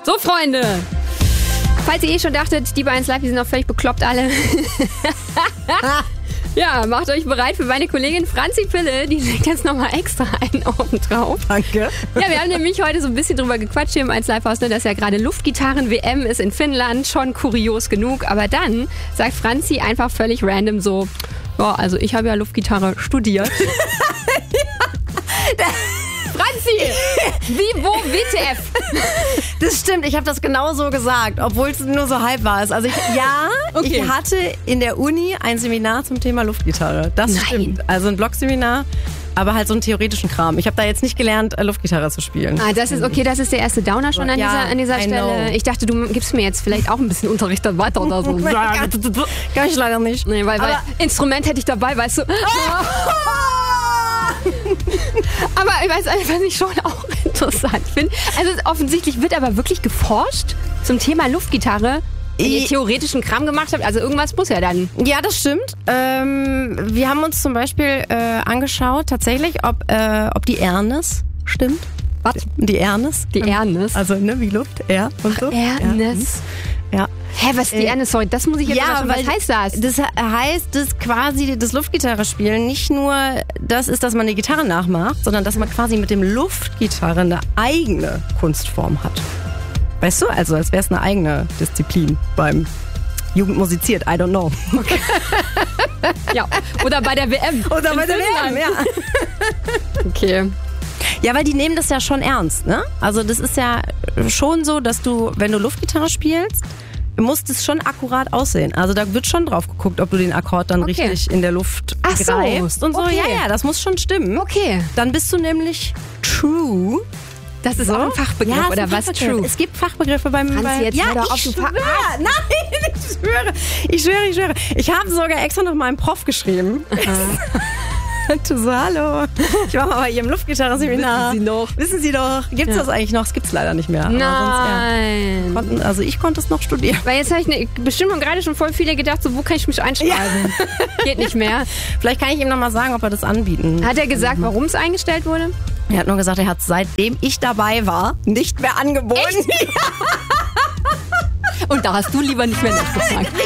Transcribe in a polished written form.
So, Freunde. Falls ihr schon dachtet, die bei 1 Live, die sind noch völlig bekloppt alle. Ja, macht euch bereit für meine Kollegin Franzi Pille. Die legt jetzt nochmal extra einen oben drauf. Danke. Ja, wir haben nämlich heute so ein bisschen drüber gequatscht hier im 1 Live Haus, ne, dass ja gerade Luftgitarren-WM ist in Finnland. Schon kurios genug. Aber dann sagt Franzi einfach völlig random so, ja, also ich habe ja Luftgitarre studiert. Franzi! Wie, wo, WTF? Das stimmt, ich habe das genau so gesagt, obwohl es nur so halb war. Also ich hatte in der Uni ein Seminar zum Thema Luftgitarre. Das stimmt. Also ein Blogseminar, aber halt so einen theoretischen Kram. Ich habe da jetzt nicht gelernt, Luftgitarre zu spielen. Ah, das ist okay, das ist der erste Downer schon an dieser Stelle. Ich dachte, du gibst mir jetzt vielleicht auch ein bisschen Unterricht dann weiter oder so. Kann ich leider nicht. Nee, weil Instrument hätte ich dabei, weißt du. Aber ich weiß einfach nicht, schon auch interessant finde. Also offensichtlich wird aber wirklich geforscht zum Thema Luftgitarre, wenn ihr theoretischen Kram gemacht habt. Also irgendwas muss ja dann. Ja, das stimmt. Wir haben uns zum Beispiel angeschaut, tatsächlich, ob die Ernes stimmt. Was? Die Ernes. Die Ernes? Also, ne, wie Luft, R und so. Ernes? Ja. Hä, was ist die Ernes? Sorry, das muss ich jetzt schon. Was heißt das? Das heißt, dass quasi das Luftgitarre-Spielen nicht nur das ist, dass man die Gitarre nachmacht, sondern dass man quasi mit dem Luftgitarre eine eigene Kunstform hat. Weißt du? Also als wäre es eine eigene Disziplin beim Jugend musiziert, I don't know. Okay. Ja, oder bei der WM. Oder bei der WM, ja. Okay. Ja, weil die nehmen das ja schon ernst, ne? Also das ist ja schon so, dass du, wenn du Luftgitarre spielst, muss es schon akkurat aussehen. Also da wird schon drauf geguckt, ob du den Akkord dann richtig in der Luft greifst und so. Okay. Ja, das muss schon stimmen. Okay. Dann bist du nämlich true. Das ist auch ein Fachbegriff, oder was? True. Es gibt Fachbegriffe beim... Jetzt ja, hör doch auf, ich schwöre. Nein, ich schwöre. Ich habe sogar extra noch meinem Prof geschrieben. Du so, hallo. Ich war mal bei Ihrem Luftgitarre-Seminar. Wissen Sie doch. Gibt es das eigentlich noch? Es gibt es leider nicht mehr. Aber Nein. sonst, ja. Also ich konnte es noch studieren. Weil jetzt habe ich bestimmt gerade schon voll viele gedacht, so wo kann ich mich einschreiben? Ja. Geht nicht mehr. Vielleicht kann ich ihm noch mal sagen, ob er das anbieten. Hat er gesagt, warum es eingestellt wurde? Er hat nur gesagt, er hat seitdem ich dabei war, nicht mehr angeboten. Echt? Und da hast du lieber nicht mehr nachgefragt.